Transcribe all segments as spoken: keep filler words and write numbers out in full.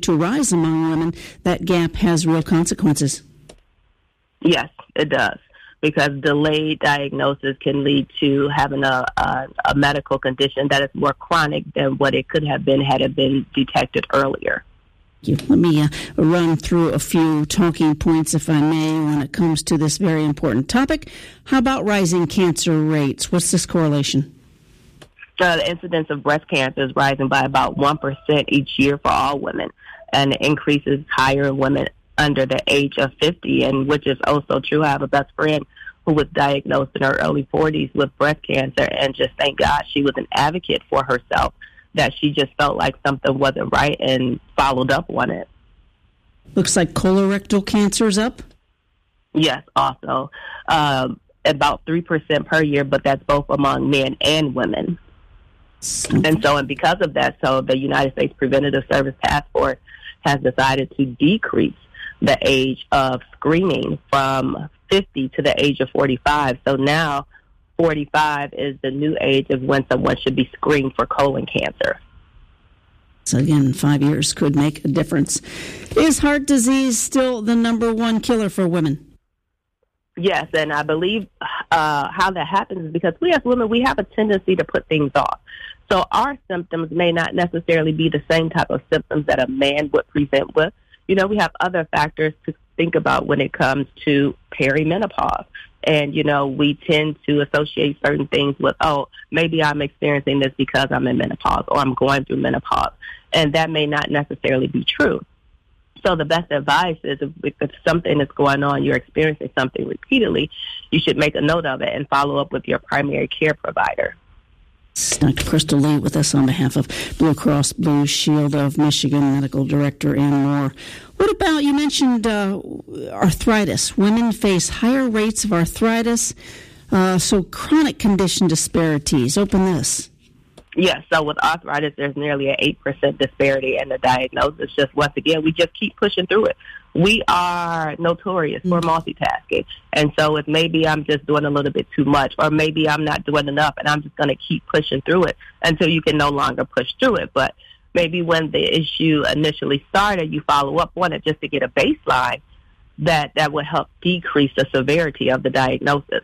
to rise among women, that gap has real consequences. Yes, it does, because delayed diagnosis can lead to having a, a, a medical condition that is more chronic than what it could have been had it been detected earlier. You. Let me uh, run through a few talking points, if I may, when it comes to this very important topic. How about rising cancer rates? What's this correlation? Uh, the incidence of breast cancer is rising by about one percent each year for all women, and the increase is higher in women under the age of fifty, and which is also true. I have a best friend who was diagnosed in her early forties with breast cancer, and just thank God she was an advocate for herself, that she just felt like something wasn't right and followed up on it. Looks like colorectal cancer's up? Yes, also. Um, about three percent per year, but that's both among men and women. Okay. And so, and because of that, so the United States Preventative Service Task Force has decided to decrease the age of screening from fifty to the age of forty-five. So now forty-five is the new age of when someone should be screened for colon cancer. So again, five years could make a difference. Is heart disease still the number one killer for women? Yes, and I believe uh, how that happens is because we as women, we have a tendency to put things off. So our symptoms may not necessarily be the same type of symptoms that a man would present with. You know, we have other factors to think about when it comes to perimenopause. And, you know, we tend to associate certain things with, oh, maybe I'm experiencing this because I'm in menopause or I'm going through menopause. And that may not necessarily be true. So the best advice is if, if something is going on, you're experiencing something repeatedly, you should make a note of it and follow up with your primary care provider. Doctor Crystal Lee with us on behalf of Blue Cross Blue Shield of Michigan, medical director, and more. What about, you mentioned uh, arthritis. Women face higher rates of arthritis, uh, so chronic condition disparities. Open this. Yes, so with arthritis, there's nearly an eight percent disparity in the diagnosis. Just once again, we just keep pushing through it. We are notorious for multitasking. And so if maybe I'm just doing a little bit too much, or maybe I'm not doing enough, and I'm just going to keep pushing through it until you can no longer push through it. But maybe when the issue initially started, you follow up on it just to get a baseline, that, that would help decrease the severity of the diagnosis.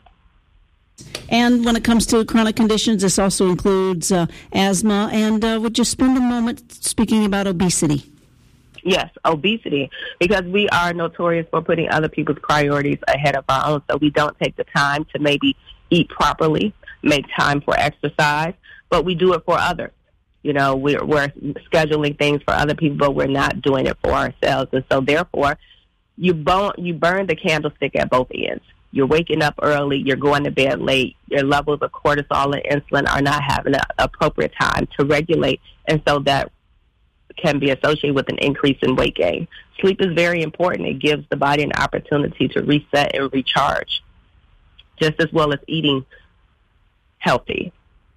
And when it comes to chronic conditions, this also includes uh, asthma. And uh, would you spend a moment speaking about obesity? Yes, obesity, because we are notorious for putting other people's priorities ahead of our own. So we don't take the time to maybe eat properly, make time for exercise, but we do it for others. You know, we're, we're scheduling things for other people, but we're not doing it for ourselves. And so therefore, you, bon- you burn the candlestick at both ends. You're waking up early, you're going to bed late, your levels of cortisol and insulin are not having an appropriate time to regulate, and so that can be associated with an increase in weight gain. Sleep is very important. It gives the body an opportunity to reset and recharge, just as well as eating healthy.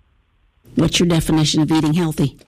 What's your definition of eating healthy?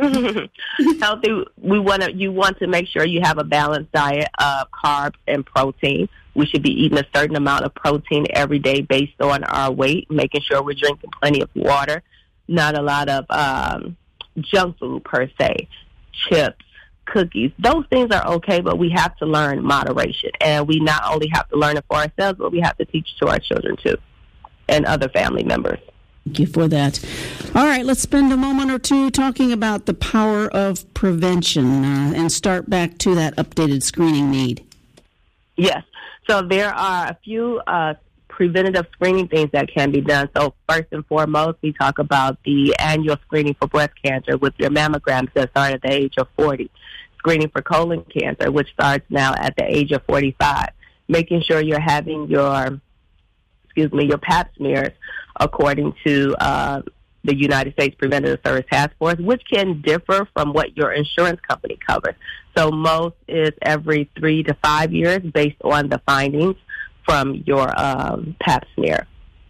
Healthy, we want to. You want to make sure you have a balanced diet of carbs and protein. We should be eating a certain amount of protein every day based on our weight, making sure we're drinking plenty of water, not a lot of um, junk food per se, chips, cookies. Those things are okay, but we have to learn moderation. And we not only have to learn it for ourselves, but we have to teach to our children too and other family members. Thank you for that. All right, let's spend a moment or two talking about the power of prevention uh, and start back to that updated screening need. Yes. So there are a few uh, preventative screening things that can be done. So first and foremost, we talk about the annual screening for breast cancer with your mammograms that start at the age of forty. Screening for colon cancer, which starts now at the age of forty-five. Making sure you're having your, excuse me, your pap smears according to uh, the United States Preventative Service Task Force, which can differ from what your insurance company covers. So most is every three to five years based on the findings from your um, pap smear.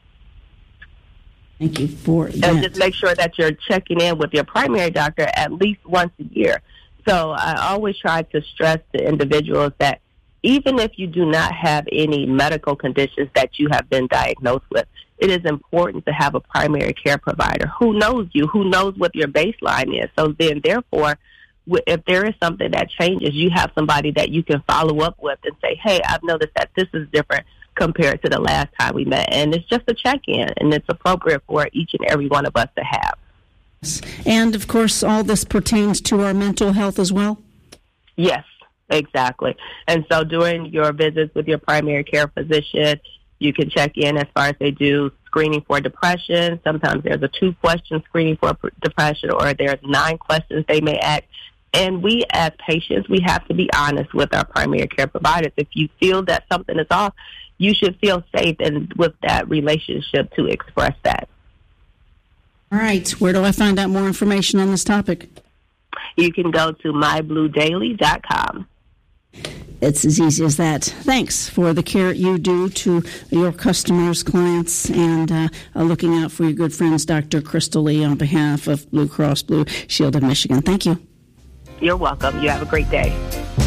Thank you for that. And just make sure that you're checking in with your primary doctor at least once a year. So I always try to stress to individuals that even if you do not have any medical conditions that you have been diagnosed with, it is important to have a primary care provider who knows you, who knows what your baseline is. So then, therefore, w- if there is something that changes, you have somebody that you can follow up with and say, hey, I've noticed that this is different compared to the last time we met. And it's just a check-in, and it's appropriate for each and every one of us to have. And, of course, all this pertains to our mental health as well? Yes, exactly. And so during your visits with your primary care physician, you can check in as far as they do screening for depression. Sometimes there's a two-question screening for depression, or there's nine questions they may ask. And we, as patients, we have to be honest with our primary care providers. If you feel that something is off, you should feel safe and with that relationship to express that. All right. Where do I find out more information on this topic? You can go to my blue daily dot com. It's as easy as that. Thanks for the care you do to your customers, clients, and uh, uh, looking out for your good friends, Doctor Crystal Lee, on behalf of Blue Cross Blue Shield of Michigan. Thank you. You're welcome. You have a great day.